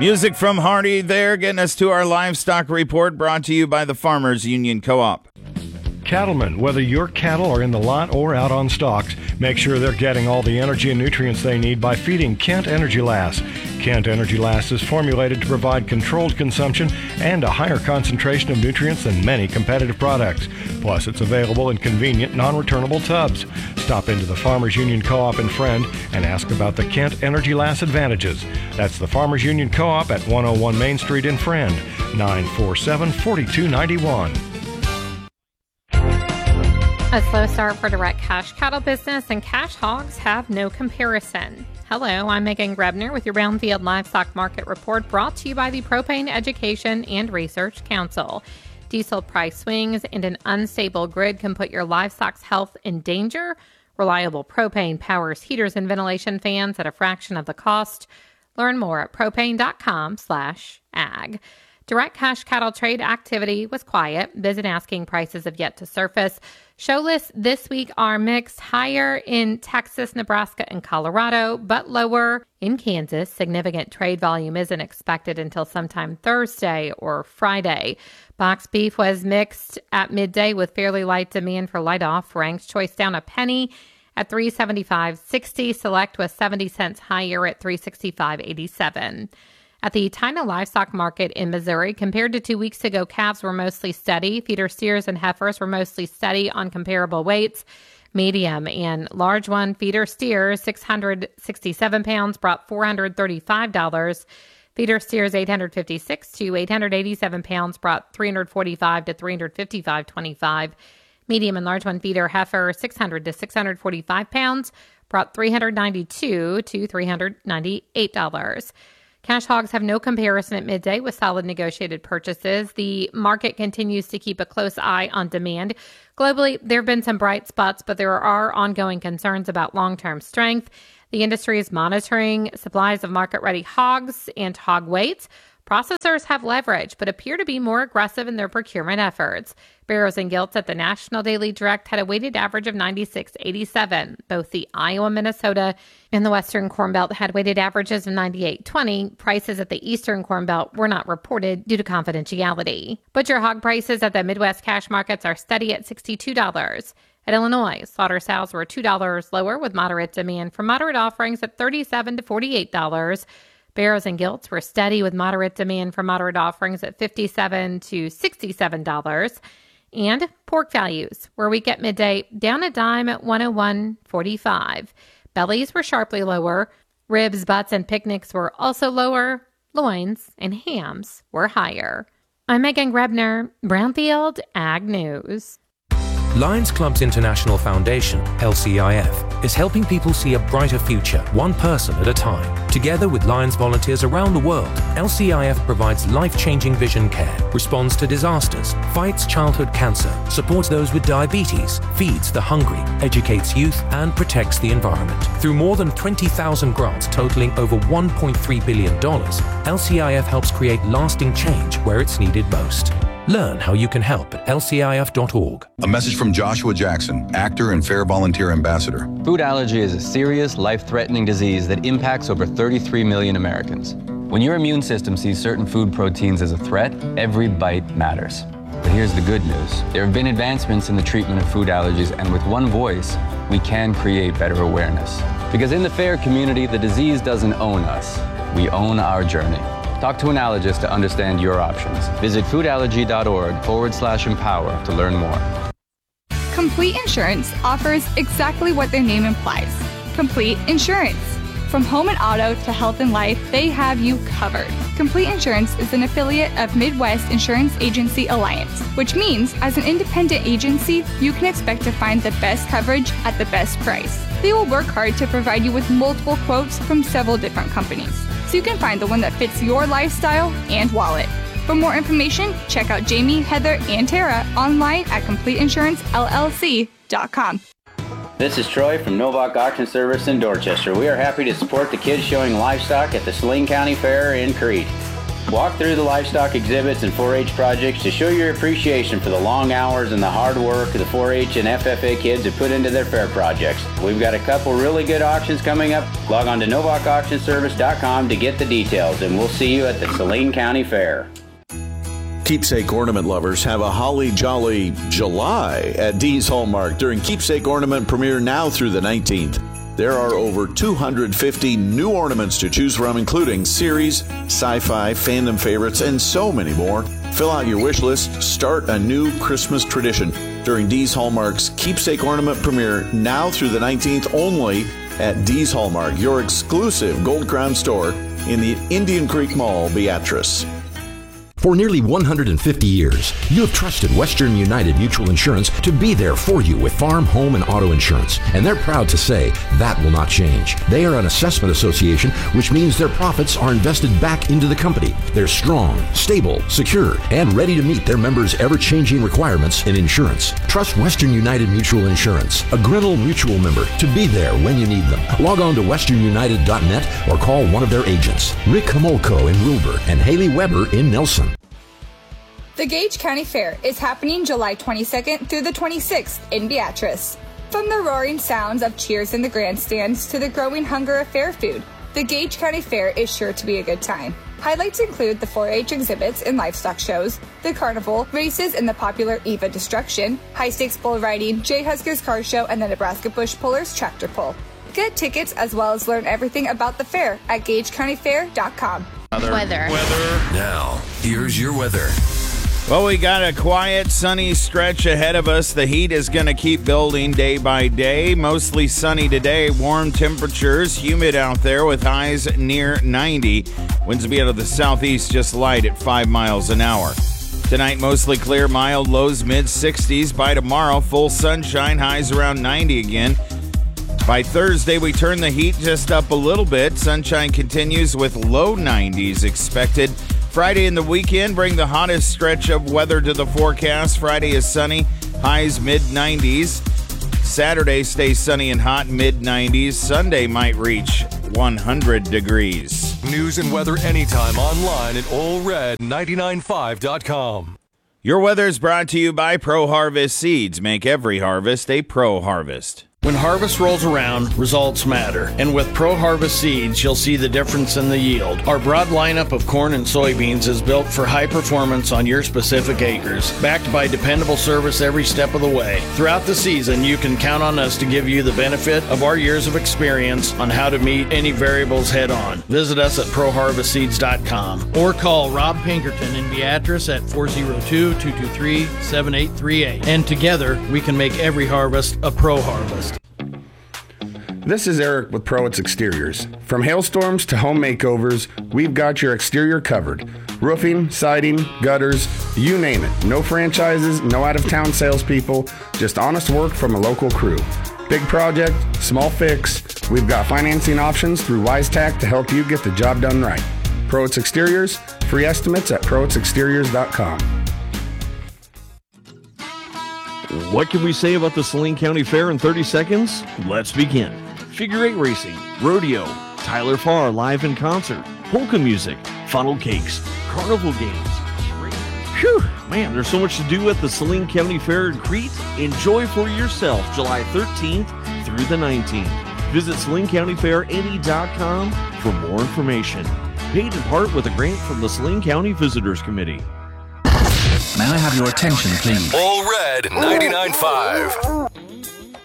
Music from Hardy there, getting us to our livestock report, brought to you by the Farmers Union Co-op. Cattlemen, whether your cattle are in the lot or out on stalks, make sure they're getting all the energy and nutrients they need by feeding Kent Energy Lass. Kent Energy Lass is formulated to provide controlled consumption and a higher concentration of nutrients than many competitive products. Plus, it's available in convenient, non-returnable tubs. Stop into the Farmers Union Co-op in Friend and ask about the Kent Energy Lass advantages. That's the Farmers Union Co-op at 101 Main Street in Friend, 947-4291. A slow start for direct cash cattle business, and cash hogs have no comparison. Hello, I'm Megan Grebner with your Brownfield Livestock Market Report, brought to you by the Propane Education and Research Council. Diesel price swings and an unstable grid can put your livestock's health in danger. Reliable propane powers heaters and ventilation fans at a fraction of the cost. Learn more at propane.com/ag. Direct cash cattle trade activity was quiet. Bid and asking prices have yet to surface. Show lists this week are mixed, higher in Texas, Nebraska, and Colorado, but lower in Kansas. Significant trade volume isn't expected until sometime Thursday or Friday. Box beef was mixed at midday with fairly light demand for light offerings. Choice down a penny at $375.60. Select was 70 cents higher at $365.87. At the China livestock market in Missouri, compared to 2 weeks ago, calves were mostly steady. Feeder steers and heifers were mostly steady on comparable weights. Medium and large one feeder steers, 667 pounds, brought $435. Feeder steers, 856 to 887 pounds, brought $345 to $355.25. Medium and large one feeder heifer, 600 to 645 pounds, brought $392 to $398. Cash hogs have no comparison at midday with solid negotiated purchases. The market continues to keep a close eye on demand. Globally, there have been some bright spots, but there are ongoing concerns about long-term strength. The industry is monitoring supplies of market-ready hogs and hog weights. Processors have leverage, but appear to be more aggressive in their procurement efforts. Barrows and Gilts at the National Daily Direct had a weighted average of 96.87. Both the Iowa, Minnesota, and the Western Corn Belt had weighted averages of 98.20. Prices at the Eastern Corn Belt were not reported due to confidentiality. Butcher hog prices at the Midwest cash markets are steady at $62. At Illinois, slaughter sows were $2 lower with moderate demand for moderate offerings at $37 to $48. Barrows and Gilts were steady with moderate demand for moderate offerings at $57 to $67. And pork values were weak at midday, down a dime at $101.45. Bellies were sharply lower. Ribs, butts, and picnics were also lower. Loins and hams were higher. I'm Megan Grebner, Brownfield Ag News. Lions Clubs International Foundation, LCIF, is helping people see a brighter future, one person at a time. Together with Lions volunteers around the world, LCIF provides life-changing vision care, responds to disasters, fights childhood cancer, supports those with diabetes, feeds the hungry, educates youth, and protects the environment. Through more than 20,000 grants totaling over $1.3 billion, LCIF helps create lasting change where it's needed most. Learn how you can help at lcif.org. A message from Joshua Jackson, actor and Fair Volunteer Ambassador. Food allergy is a serious, life-threatening disease that impacts over 33 million Americans. When your immune system sees certain food proteins as a threat, every bite matters. But here's the good news. There have been advancements in the treatment of food allergies, and with one voice, we can create better awareness. Because in the FAIR community, the disease doesn't own us. We own our journey. Talk to an allergist to understand your options. Visit foodallergy.org/empower to learn more. Complete Insurance offers exactly what their name implies. Complete insurance. From home and auto to health and life, they have you covered. Complete Insurance is an affiliate of Midwest Insurance Agency Alliance, which means as an independent agency, you can expect to find the best coverage at the best price. They will work hard to provide you with multiple quotes from several different companies, so you can find the one that fits your lifestyle and wallet. For more information, check out Jamie, Heather, and Tara online at CompleteInsuranceLLC.com. This is Troy from Novak Auction Service in Dorchester. We are happy to support the kids showing livestock at the Saline County Fair in Crete. Walk through the livestock exhibits and 4-H projects to show your appreciation for the long hours and the hard work the 4-H and FFA kids have put into their fair projects. We've got a couple really good auctions coming up. Log on to NovakAuctionService.com to get the details, and we'll see you at the Saline County Fair. Keepsake ornament lovers have a holly jolly July at Dee's Hallmark during Keepsake Ornament Premiere now through the 19th. There are over 250 new ornaments to choose from, including series, sci-fi, fandom favorites, and so many more. Fill out your wish list. Start a new Christmas tradition during Dee's Hallmark's Keepsake Ornament Premiere now through the 19th only at Dee's Hallmark, your exclusive Gold Crown store in the Indian Creek Mall, Beatrice. For nearly 150 years, you have trusted Western United Mutual Insurance to be there for you with farm, home, and auto insurance. And they're proud to say that will not change. They are an assessment association, which means their profits are invested back into the company. They're strong, stable, secure, and ready to meet their members' ever-changing requirements in insurance. Trust Western United Mutual Insurance, a Grinnell Mutual member, to be there when you need them. Log on to westernunited.net or call one of their agents. Rick Homolko in Wilbur and Haley Weber in Nelson. The Gage County Fair is happening July 22nd through the 26th in Beatrice. From the roaring sounds of cheers in the grandstands to the growing hunger of fair food, the Gage County Fair is sure to be a good time. Highlights include the 4-H exhibits and livestock shows, the carnival, races in the popular Eva Destruction, high-stakes bull riding, Jay Huskers Car Show, and the Nebraska Bush Pullers Tractor Pull. Get tickets as well as learn everything about the fair at GageCountyFair.com. Weather. Now, here's your weather. Well, we got a quiet, sunny stretch ahead of us. The heat is going to keep building day by day. Mostly sunny today. Warm temperatures, humid out there with highs near 90. Winds will be out of the southeast, just light at 5 miles an hour. Tonight, mostly clear, mild, lows mid-60s. By tomorrow, full sunshine, highs around 90 again. By Thursday, we turn the heat just up a little bit. Sunshine continues with low 90s expected. Friday and the weekend bring the hottest stretch of weather to the forecast. Friday is sunny, highs mid-90s. Saturday stays sunny and hot, mid-90s. Sunday might reach 100 degrees. News and weather anytime online at allred995.com. Your weather is brought to you by Pro Harvest Seeds. Make every harvest a Pro Harvest. When harvest rolls around, results matter. And with Pro Harvest Seeds, you'll see the difference in the yield. Our broad lineup of corn and soybeans is built for high performance on your specific acres, backed by dependable service every step of the way. Throughout the season, you can count on us to give you the benefit of our years of experience on how to meet any variables head on. Visit us at ProHarvestSeeds.com or call Rob Pinkerton in Beatrice at 402-223-7838. And together, we can make every harvest a Pro Harvest. This is Eric with Pro Exteriors. From hailstorms to home makeovers, we've got your exterior covered. Roofing, siding, gutters, you name it. No franchises, no out-of-town salespeople, just honest work from a local crew. Big project, small fix, we've got financing options through WiseTac to help you get the job done right. Pro Exteriors, free estimates at ProExteriors.com. What can we say about the Saline County Fair in 30 seconds? Let's begin. Figure 8 racing, rodeo, Tyler Farr live in concert, polka music, funnel cakes, carnival games. Whew, man, there's so much to do at the Saline County Fair in Crete. Enjoy for yourself July 13th through the 19th. Visit SalineCountyFairNE.com for more information. Paid in part with a grant from the Saline County Visitors Committee. May I have your attention, please? All Red 99.5.